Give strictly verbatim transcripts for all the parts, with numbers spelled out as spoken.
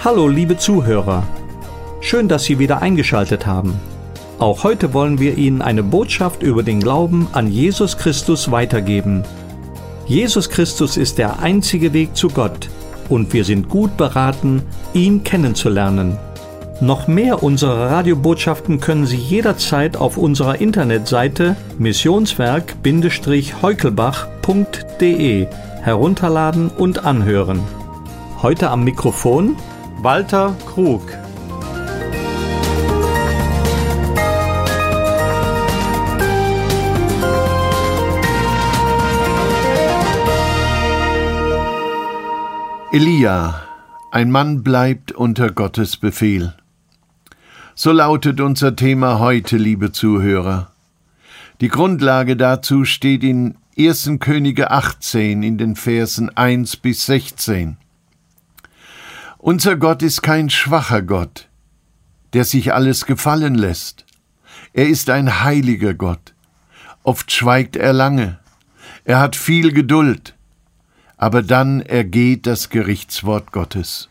Hallo liebe Zuhörer, schön, dass Sie wieder eingeschaltet haben. Auch heute wollen wir Ihnen eine Botschaft über den Glauben an Jesus Christus weitergeben. Jesus Christus ist der einzige Weg zu Gott und wir sind gut beraten, ihn kennenzulernen. Noch mehr unserer Radiobotschaften können Sie jederzeit auf unserer Internetseite missionswerk heukelbach punkt de herunterladen und anhören. Heute am Mikrofon Walter Krug. Elia, ein Mann bleibt unter Gottes Befehl. So lautet unser Thema heute, liebe Zuhörer. Die Grundlage dazu steht in erster Könige achtzehn in den Versen eins bis sechzehn. Unser Gott ist kein schwacher Gott, der sich alles gefallen lässt. Er ist ein heiliger Gott. Oft schweigt er lange. Er hat viel Geduld. Aber dann ergeht das Gerichtswort Gottes.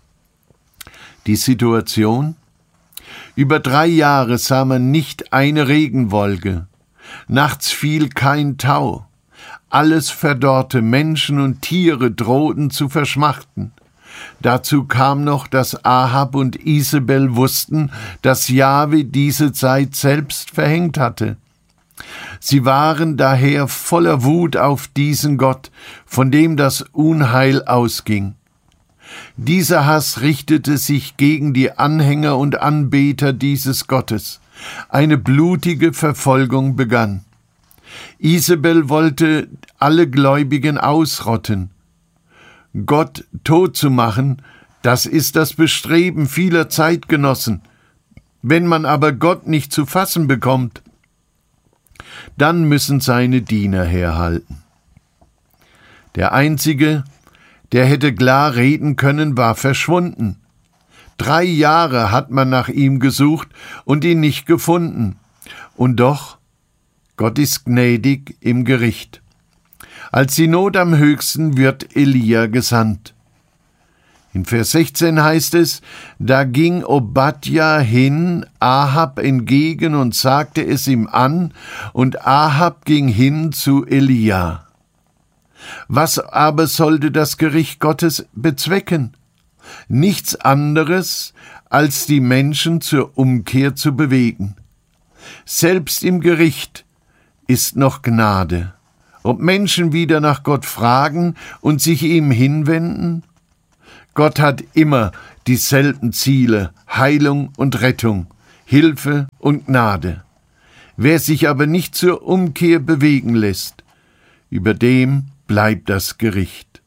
Die Situation? Über drei Jahre sah man nicht eine Regenwolke. Nachts fiel kein Tau. Alles verdorrte, Menschen und Tiere drohten zu verschmachten. Dazu kam noch, dass Ahab und Isabel wussten, dass Jahwe diese Zeit selbst verhängt hatte. Sie waren daher voller Wut auf diesen Gott, von dem das Unheil ausging. Dieser Hass richtete sich gegen die Anhänger und Anbeter dieses Gottes. Eine blutige Verfolgung begann. Isabel wollte alle Gläubigen ausrotten. Gott tot zu machen, das ist das Bestreben vieler Zeitgenossen. Wenn man aber Gott nicht zu fassen bekommt, dann müssen seine Diener herhalten. Der Einzige, der hätte klar reden können, war verschwunden. Drei Jahre hat man nach ihm gesucht und ihn nicht gefunden. Und doch, Gott ist gnädig im Gericht. Als die Not am höchsten wird Elia gesandt. In Vers sechzehn heißt es, da ging Obadja hin, Ahab entgegen und sagte es ihm an, und Ahab ging hin zu Elia. Was aber sollte das Gericht Gottes bezwecken? Nichts anderes, als die Menschen zur Umkehr zu bewegen. Selbst im Gericht ist noch Gnade. Ob Menschen wieder nach Gott fragen und sich ihm hinwenden? Gott hat immer dieselben Ziele, Heilung und Rettung, Hilfe und Gnade. Wer sich aber nicht zur Umkehr bewegen lässt, über dem bleibt das Gericht.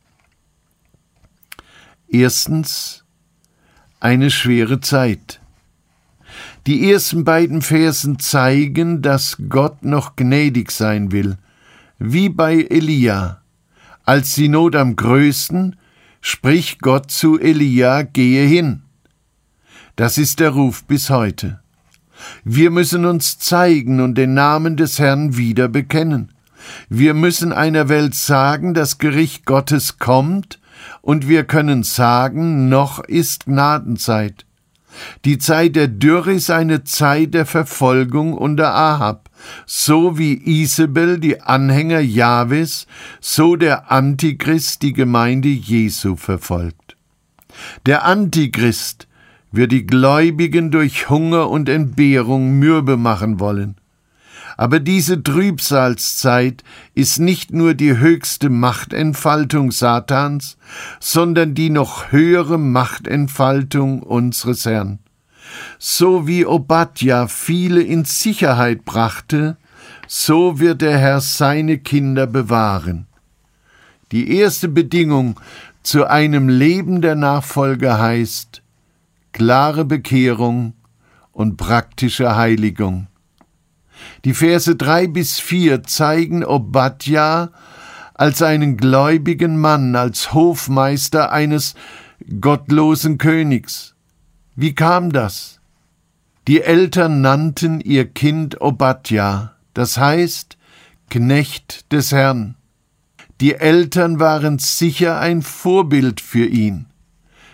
Erstens, eine schwere Zeit. Die ersten beiden Versen zeigen, dass Gott noch gnädig sein will. Wie bei Elia. Als die Not am größten, spricht Gott zu Elia, gehe hin. Das ist der Ruf bis heute. Wir müssen uns zeigen und den Namen des Herrn wieder bekennen. Wir müssen einer Welt sagen, das Gericht Gottes kommt, und wir können sagen, noch ist Gnadenzeit. Die Zeit der Dürre ist eine Zeit der Verfolgung unter Ahab. So wie Isabel die Anhänger Jahwes, so der Antichrist die Gemeinde Jesu verfolgt. Der Antichrist wird die Gläubigen durch Hunger und Entbehrung mürbe machen wollen. Aber diese Trübsalzeit ist nicht nur die höchste Machtentfaltung Satans, sondern die noch höhere Machtentfaltung unseres Herrn. So wie Obadja viele in Sicherheit brachte, so wird der Herr seine Kinder bewahren. Die erste Bedingung zu einem Leben der Nachfolger heißt klare Bekehrung und praktische Heiligung. Die Verse drei bis vier zeigen Obadja als einen gläubigen Mann, als Hofmeister eines gottlosen Königs. Wie kam das? Die Eltern nannten ihr Kind Obadja, das heißt Knecht des Herrn. Die Eltern waren sicher ein Vorbild für ihn.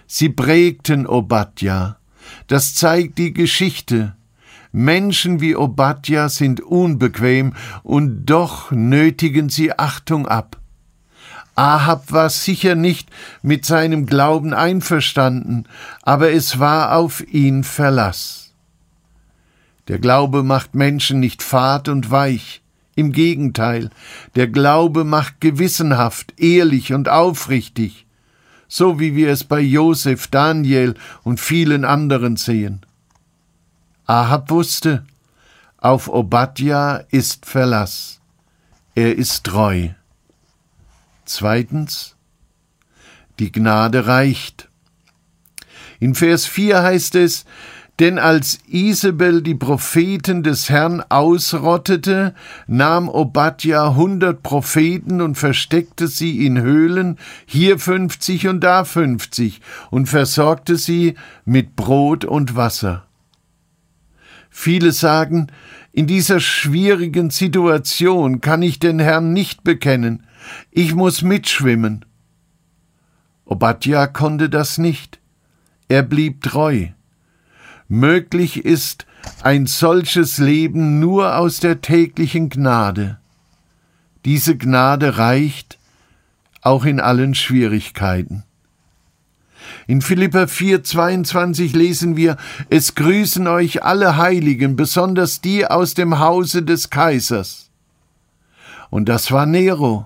Sie prägten Obadja. Das zeigt die Geschichte. Menschen wie Obadja sind unbequem und doch nötigen sie Achtung ab. Ahab war sicher nicht mit seinem Glauben einverstanden, aber es war auf ihn Verlass. Der Glaube macht Menschen nicht fad und weich. Im Gegenteil, der Glaube macht gewissenhaft, ehrlich und aufrichtig, so wie wir es bei Josef, Daniel und vielen anderen sehen. Ahab wusste, auf Obadja ist Verlass. Er ist treu. Zweitens, die Gnade reicht. In Vers vier heißt es, denn als Isabel die Propheten des Herrn ausrottete, nahm Obadja hundert Propheten und versteckte sie in Höhlen, hier fünfzig und da fünfzig, und versorgte sie mit Brot und Wasser. Viele sagen, in dieser schwierigen Situation kann ich den Herrn nicht bekennen, ich muss mitschwimmen. Obadja konnte das nicht. Er blieb treu. Möglich ist ein solches Leben nur aus der täglichen Gnade. Diese Gnade reicht auch in allen Schwierigkeiten. In Philipper vier, zweiundzwanzig lesen wir, es grüßen euch alle Heiligen, besonders die aus dem Hause des Kaisers. Und das war Nero.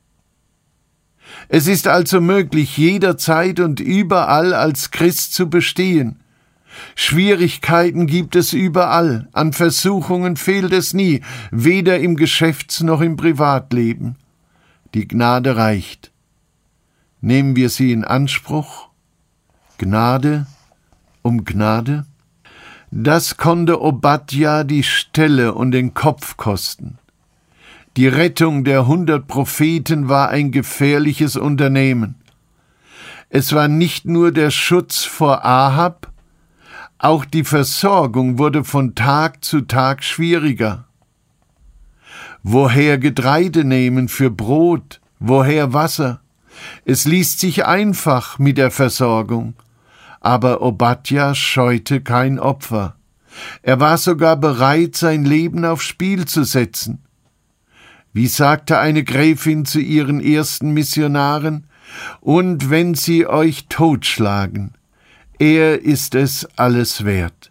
Es ist also möglich, jederzeit und überall als Christ zu bestehen. Schwierigkeiten gibt es überall, an Versuchungen fehlt es nie, weder im Geschäfts- noch im Privatleben. Die Gnade reicht. Nehmen wir sie in Anspruch? Gnade um Gnade? Das konnte Obadja die Stelle und den Kopf kosten. Die Rettung der hundert Propheten war ein gefährliches Unternehmen. Es war nicht nur der Schutz vor Ahab, auch die Versorgung wurde von Tag zu Tag schwieriger. Woher Getreide nehmen für Brot, woher Wasser? Es liest sich einfach mit der Versorgung, aber Obadja scheute kein Opfer. Er war sogar bereit, sein Leben aufs Spiel zu setzen. Wie sagte eine Gräfin zu ihren ersten Missionaren, und wenn sie euch totschlagen, er ist es alles wert.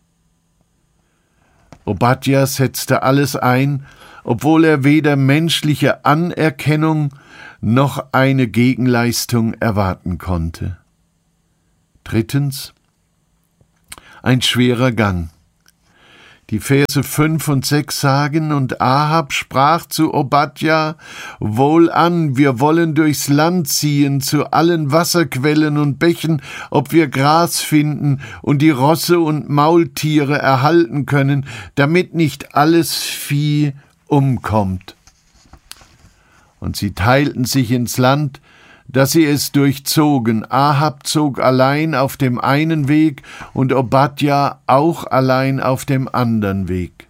Obadja setzte alles ein, obwohl er weder menschliche Anerkennung noch eine Gegenleistung erwarten konnte. Drittens, ein schwerer Gang. Die Verse fünf und sechs sagen, und Ahab sprach zu Obadja, wohlan, wir wollen durchs Land ziehen, zu allen Wasserquellen und Bächen, ob wir Gras finden und die Rosse und Maultiere erhalten können, damit nicht alles Vieh umkommt. Und sie teilten sich ins Land, dass sie es durchzogen. Ahab zog allein auf dem einen Weg und Obadja auch allein auf dem anderen Weg.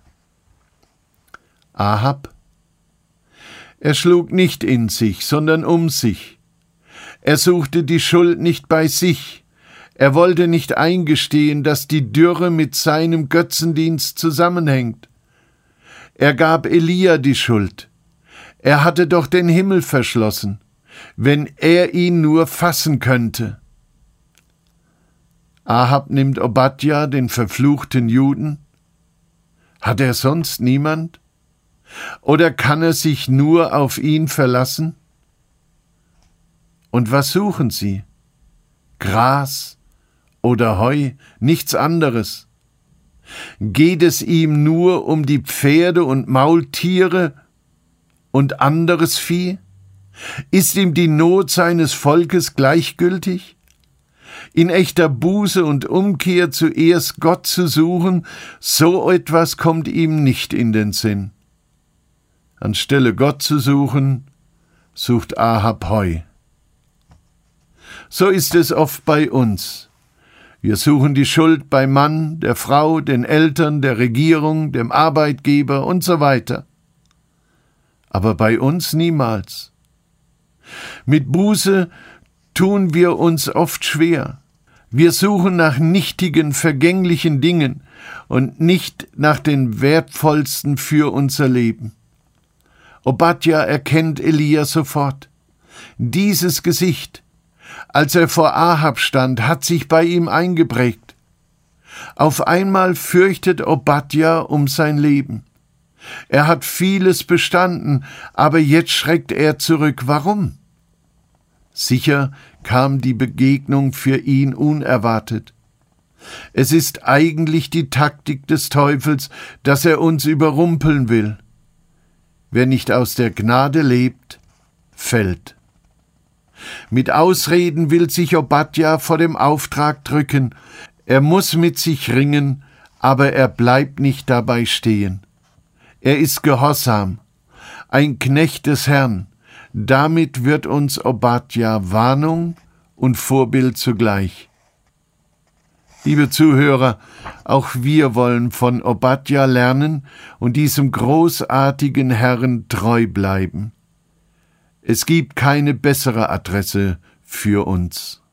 Ahab? Er schlug nicht in sich, sondern um sich. Er suchte die Schuld nicht bei sich. Er wollte nicht eingestehen, dass die Dürre mit seinem Götzendienst zusammenhängt. Er gab Elia die Schuld. Er hatte doch den Himmel verschlossen. Wenn er ihn nur fassen könnte. Ahab nimmt Obadja, den verfluchten Juden. Hat er sonst niemand? Oder kann er sich nur auf ihn verlassen? Und was suchen sie? Gras oder Heu, nichts anderes. Geht es ihm nur um die Pferde und Maultiere und anderes Vieh? Ist ihm die Not seines Volkes gleichgültig? In echter Buße und Umkehr zuerst Gott zu suchen, so etwas kommt ihm nicht in den Sinn. Anstelle Gott zu suchen, sucht Ahab Heu. So ist es oft bei uns. Wir suchen die Schuld beim Mann, der Frau, den Eltern, der Regierung, dem Arbeitgeber und so weiter. Aber bei uns niemals. Mit Buße tun wir uns oft schwer. Wir suchen nach nichtigen, vergänglichen Dingen und nicht nach den wertvollsten für unser Leben. Obadja erkennt Elia sofort. Dieses Gesicht, als er vor Ahab stand, hat sich bei ihm eingeprägt. Auf einmal fürchtet Obadja um sein Leben. Er hat vieles bestanden, aber jetzt schreckt er zurück. Warum? Sicher kam die Begegnung für ihn unerwartet. Es ist eigentlich die Taktik des Teufels, dass er uns überrumpeln will. Wer nicht aus der Gnade lebt, fällt. Mit Ausreden will sich Obadja vor dem Auftrag drücken. Er muss mit sich ringen, aber er bleibt nicht dabei stehen. Er ist gehorsam, ein Knecht des Herrn. Damit wird uns Obadja Warnung und Vorbild zugleich. Liebe Zuhörer, auch wir wollen von Obadja lernen und diesem großartigen Herrn treu bleiben. Es gibt keine bessere Adresse für uns.